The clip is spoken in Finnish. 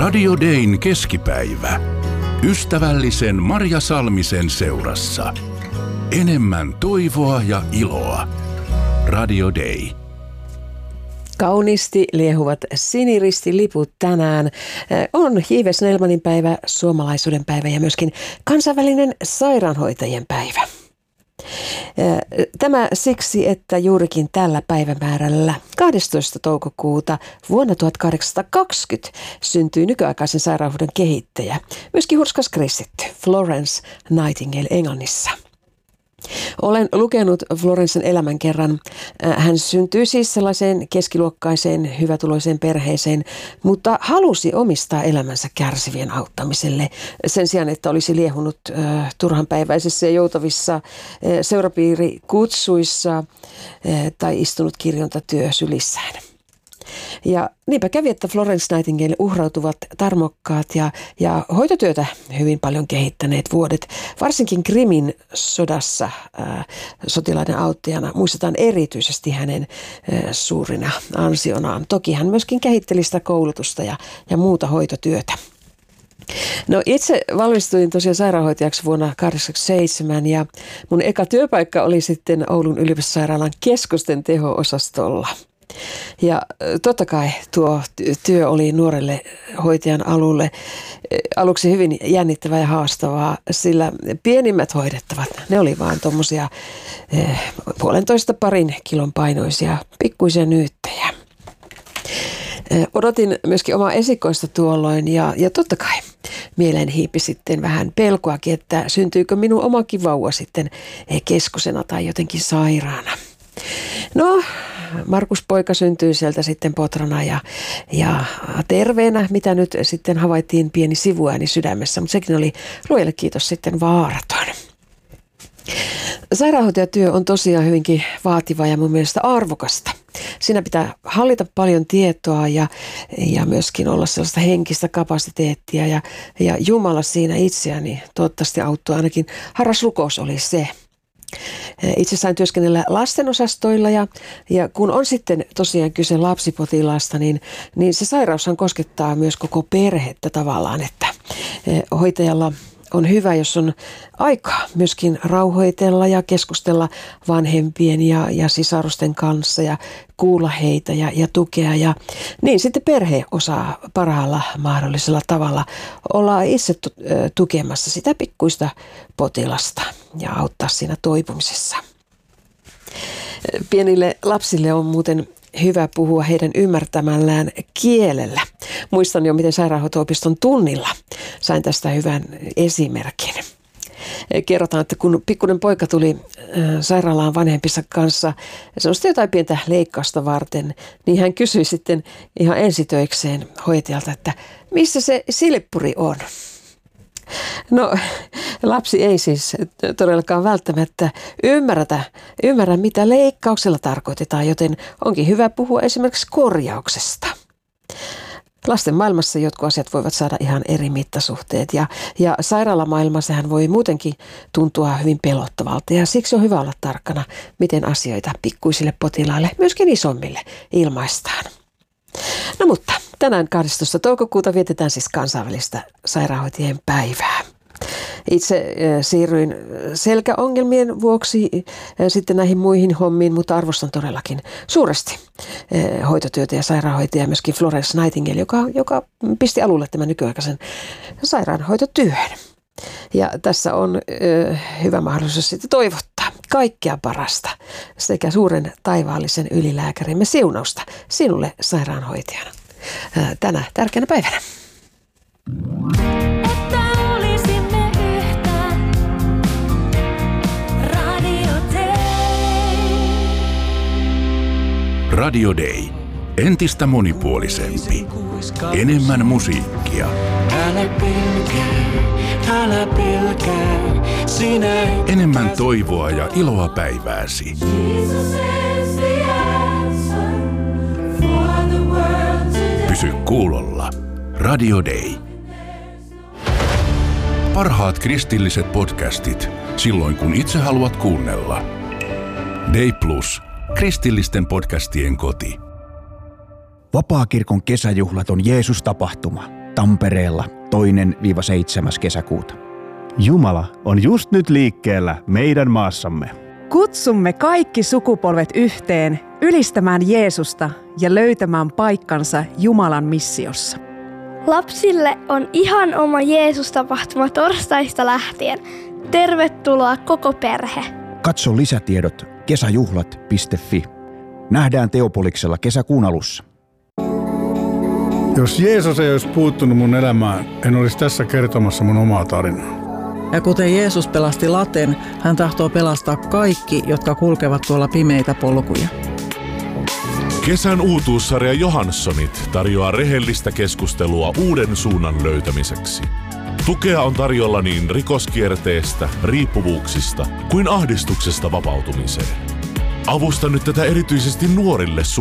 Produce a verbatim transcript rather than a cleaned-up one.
Radio Dayn keskipäivä. Ystävällisen Marja Salmisen seurassa. Enemmän toivoa ja iloa. Radio Day. Kauniisti liehuvat siniristiliput tänään. On J V Snellmanin päivä, suomalaisuuden päivä ja myöskin kansainvälinen sairaanhoitajien päivä. Tämä siksi, että juurikin tällä päivämäärällä kahdestoista toukokuuta vuonna tuhatkahdeksansataakaksikymmentä syntyi nykyaikaisen sairaanhoidon kehittäjä, myöskin hurskas kristitty Florence Nightingale Englannissa. Olen lukenut Florencen elämänkerran. Hän syntyi siis sellaiseen keskiluokkaiseen, hyvätuloiseen perheeseen, mutta halusi omistaa elämänsä kärsivien auttamiselle sen sijaan, että olisi liehunut äh, turhanpäiväisissä ja joutavissa äh, seurapiirikutsuissa äh, tai istunut kirjontatyösylissään. Ja niinpä kävi, että Florence Nightingale uhrautuvat tarmokkaat ja, ja hoitotyötä hyvin paljon kehittäneet vuodet. Varsinkin Krimin sodassa ää, sotilaiden auttajana muistetaan erityisesti hänen ää, suurina ansionaan. Toki hän myöskin kehitteli sitä koulutusta ja, ja muuta hoitotyötä. No itse valmistuin tosiaan sairaanhoitajaksi vuonna tuhatyhdeksänsataakahdeksankymmentäseitsemän ja mun eka työpaikka oli sitten Oulun yliopistosairaalan keskusten teho-osastolla. Ja totta kai tuo työ oli nuorelle hoitajan alulle aluksi hyvin jännittävää ja haastavaa, sillä pienimmät hoidettavat, ne oli vaan tuommoisia eh, puolentoista parin kilon painoisia pikkuisia nyyttejä. Eh, odotin myöskin omaa esikoista tuolloin ja, ja totta kai mieleen hiipi sitten vähän pelkoakin, että syntyykö minun omakin vauva sitten keskosena tai jotenkin sairaana. No, Markus poika syntyi sieltä sitten potrana ja, ja terveenä, mitä nyt sitten havaittiin pieni sivuääni sydämessä, mutta sekin oli luojalle kiitos sitten vaaraton. Sairaanhoitajatyö on tosiaan hyvinkin vaativaa ja mun mielestä arvokasta. Siinä pitää hallita paljon tietoa ja, ja myöskin olla sellaista henkistä kapasiteettia ja, ja Jumala siinä itseäni toivottavasti auttoi, ainakin harras rukous oli se. Itse sain työskennellä lastenosastoilla ja, ja kun on sitten tosiaan kyse lapsipotilaasta, niin, niin se sairaushan koskettaa myös koko perhettä tavallaan, että hoitajalla on hyvä, jos on aikaa myöskin rauhoitella ja keskustella vanhempien ja, ja sisarusten kanssa ja kuulla heitä ja, ja tukea. Ja niin sitten perhe osaa parhaalla mahdollisella tavalla olla itse tukemassa sitä pikkuista potilasta ja auttaa siinä toipumisessa. Pienille lapsille on muuten hyvä puhua heidän ymmärtämällään kielellä. Muistan jo, miten sairaanhoito-opiston tunnilla sain tästä hyvän esimerkin. Kerrotaan, että kun pikkuinen poika tuli sairaalaan vanhempissa kanssa sellaista jotain pientä leikkausta varten, niin hän kysyi sitten ihan ensitöikseen hoitajalta, että missä se silppuri on? No, lapsi ei siis todellakaan välttämättä ymmärrä, ymmärrä, mitä leikkauksella tarkoitetaan, joten onkin hyvä puhua esimerkiksi korjauksesta. Lasten maailmassa jotkut asiat voivat saada ihan eri mittasuhteet ja, ja sairaalamaailmassa hän voi muutenkin tuntua hyvin pelottavalta ja siksi on hyvä olla tarkkana, miten asioita pikkuisille potilaille, myöskin isommille, ilmaistaan. No mutta tänään kahdestoista toukokuuta vietetään siis kansainvälistä sairaanhoitajien päivää. Itse siirryin selkäongelmien vuoksi sitten näihin muihin hommiin, mutta arvostan todellakin suuresti hoitotyötä ja sairaanhoitajia, myöskin Florence Nightingale, joka, joka pisti alulle tämän nykyaikaisen sairaanhoitotyön. Ja tässä on ö, hyvä mahdollisuus sitten toivottaa kaikkea parasta sekä suuren taivaallisen ylilääkärimme siunausta sinulle sairaanhoitajana ö, tänä tärkeänä päivänä. Radio Day. Entistä monipuolisempi. Enemmän musiikkia. Älä pelkää, älä pelkää, sinä Enemmän toivoa ja iloa päivääsi. Pysy kuulolla. Radio Day. Parhaat kristilliset podcastit silloin kun itse haluat kuunnella. Day Plus. Kristillisten podcastien koti. Vapaakirkon kesäjuhlat on Jeesus-tapahtuma. Tampereella toinen seitsemäs kesäkuuta. Jumala on just nyt liikkeellä meidän maassamme. Kutsumme kaikki sukupolvet yhteen ylistämään Jeesusta ja löytämään paikkansa Jumalan missiossa. Lapsille on ihan oma Jeesus-tapahtuma torstaista lähtien. Tervetuloa koko perhe. Katso lisätiedot kesäjuhlat piste fi. Nähdään Teopoliksella kesäkuun alussa. Jos Jeesus ei olisi puuttunut mun elämään, en olisi tässä kertomassa mun omaa tarinaa. Ja kuten Jeesus pelasti Laten, hän tahtoo pelastaa kaikki, jotka kulkevat tuolla pimeitä polkuja. Kesän uutuussarja Johanssonit tarjoaa rehellistä keskustelua uuden suunnan löytämiseksi. Tukea on tarjolla niin rikoskierteestä, riippuvuuksista kuin ahdistuksesta vapautumiseen. Avusta nyt tätä erityisesti nuorille